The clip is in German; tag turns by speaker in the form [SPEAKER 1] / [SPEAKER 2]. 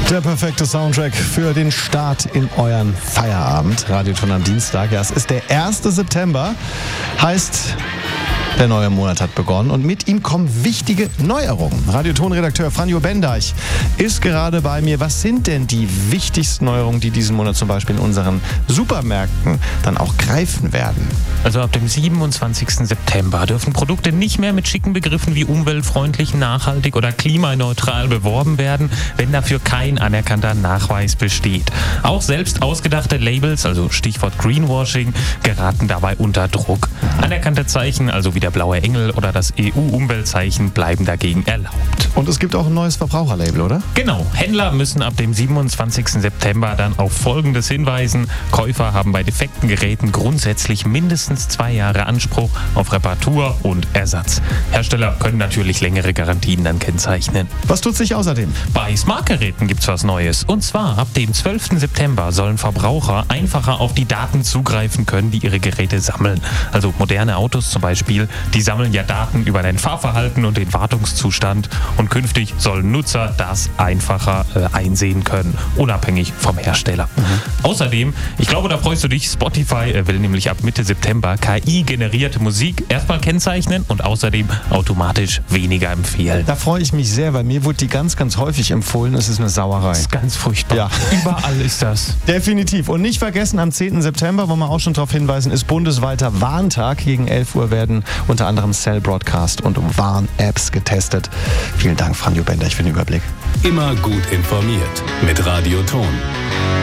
[SPEAKER 1] Der perfekte Soundtrack für den Start in euren Feierabend. Radioton am Dienstag. Ja, es ist der 1. September. Heißt, der neue Monat hat begonnen und mit ihm kommen wichtige Neuerungen. Radioton-Redakteur Franjo Bendeich ist gerade bei mir. Was sind denn die wichtigsten Neuerungen, die diesen Monat zum Beispiel in unseren Supermärkten dann auch greifen werden?
[SPEAKER 2] Also ab dem 27. September dürfen Produkte nicht mehr mit schicken Begriffen wie umweltfreundlich, nachhaltig oder klimaneutral beworben werden, wenn dafür kein anerkannter Nachweis besteht. Auch selbst ausgedachte Labels, also Stichwort Greenwashing, geraten dabei unter Druck. Anerkannte Zeichen, also wie der blaue Engel oder das EU-Umweltzeichen, bleiben dagegen erlaubt.
[SPEAKER 1] Und es gibt auch ein neues Verbraucherlabel, oder?
[SPEAKER 2] Genau. Händler müssen ab dem 27. September dann auf Folgendes hinweisen. Käufer haben bei defekten Geräten grundsätzlich mindestens 2 Jahre Anspruch auf Reparatur und Ersatz. Hersteller können natürlich längere Garantien dann kennzeichnen.
[SPEAKER 1] Was tut sich außerdem?
[SPEAKER 2] Bei Smartgeräten gibt's was Neues. Und zwar ab dem 12. September sollen Verbraucher einfacher auf die Daten zugreifen können, die ihre Geräte sammeln. Also moderne Autos zum Beispiel, die sammeln ja Daten über dein Fahrverhalten und den Wartungszustand. Und künftig sollen Nutzer das einfacher einsehen können, unabhängig vom Hersteller. Außerdem, ich glaube, da freust du dich, Spotify will nämlich ab Mitte September KI-generierte Musik erstmal kennzeichnen und außerdem automatisch weniger empfehlen.
[SPEAKER 1] Da freue ich mich sehr, weil mir wurde die ganz, ganz häufig empfohlen. Es ist eine Sauerei.
[SPEAKER 2] Das ist ganz furchtbar.
[SPEAKER 1] Ja.
[SPEAKER 2] Überall ist das.
[SPEAKER 1] Definitiv. Und nicht vergessen, am 10. September, wollen wir auch schon darauf hinweisen, ist bundesweiter Warntag. Gegen 11 Uhr werden unter anderem Cell Broadcast und Warn-Apps getestet. Vielen Dank, Franjo Bendeich, für den Überblick.
[SPEAKER 3] Immer gut informiert mit Radioton.